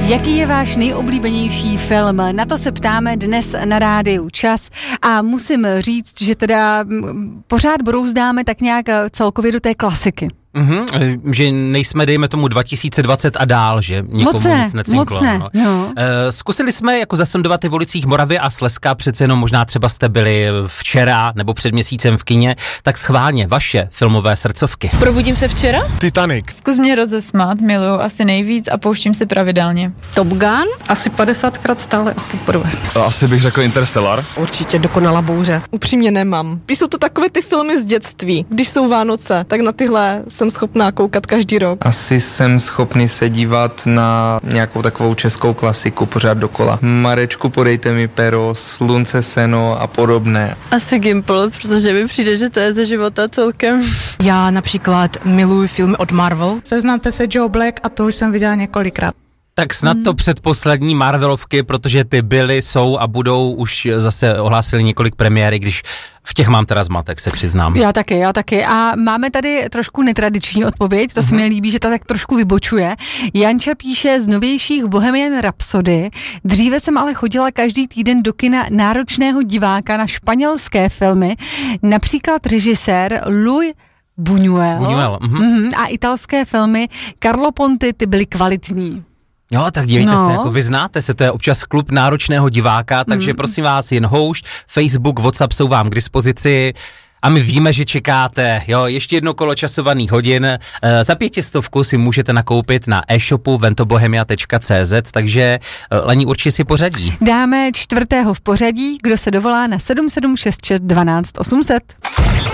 Jaký je váš nejoblíbenější film? Na to se ptáme dnes na rádiu Čas a musím říct, že teda pořád brouzdáme tak nějak celkově do té klasiky. Že nejsme, dejme tomu, 2020 a dál, že nikomu nic necinklo. No. Zkusili jsme jako zasondovat i v ulicích Moravy a Slezska, přece jenom možná třeba jste byli včera nebo před měsícem v kině, tak schválně vaše filmové srdcovky. Probudím se včera? Titanic. Zkus mě rozesmát, miluju asi nejvíc a pouštím si pravidelně. Top Gun? Asi 50krát stále poprvé. Asi bych řekl Interstellar. Určitě Dokonalá bouře. Upřímně nemám. Když jsou to takové ty filmy z dětství, když jsou Vánoce, tak na tyhle jsem schopná koukat každý rok. Asi jsem schopný se dívat na nějakou takovou českou klasiku pořád dokola. Marečku, podejte mi pero, Slunce, seno a podobné. Asi Gimple, protože mi přijde, že to je ze života celkem. Já například miluji filmy od Marvel. Seznamte se Joe Black a to už jsem viděla několikrát. Tak snad to předposlední Marvelovky, protože ty byly, jsou a budou, už zase ohlásili několik premiéry, když v těch mám teda zmatek, se přiznám. Já taky. A máme tady trošku netradiční odpověď, to se mi líbí, že ta tak trošku vybočuje. Janča píše z novějších Bohemian Rhapsody. Dříve jsem ale chodila každý týden do kina náročného diváka na španělské filmy, například režisér Luis Buñuel. A italské filmy Carlo Ponti, ty byly kvalitní. Jo, tak dívejte se, jako vy znáte se, to je občas klub náročného diváka, takže prosím vás, jen houšť, Facebook, WhatsApp jsou vám k dispozici a my víme, že čekáte, jo, ještě jedno kolo časovaných hodin, za 500 si můžete nakoupit na e-shopu ventobohemia.cz, takže Lení určitě si pořadí. Dáme 4. v pořadí, kdo se dovolá na 7766 12 800.